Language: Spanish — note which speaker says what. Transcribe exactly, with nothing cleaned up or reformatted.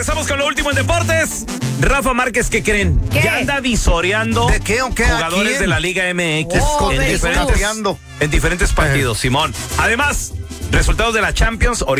Speaker 1: Empezamos con lo último en deportes. Rafa Márquez, ¿qué creen?
Speaker 2: ¿Qué?
Speaker 1: Ya anda visoreando
Speaker 3: ¿De qué o qué?
Speaker 1: jugadores de la Liga M X
Speaker 2: Oh,
Speaker 1: en,
Speaker 2: de
Speaker 1: diferentes,
Speaker 3: Jesús.
Speaker 1: en diferentes partidos, Simón. Además, resultados de la Champions.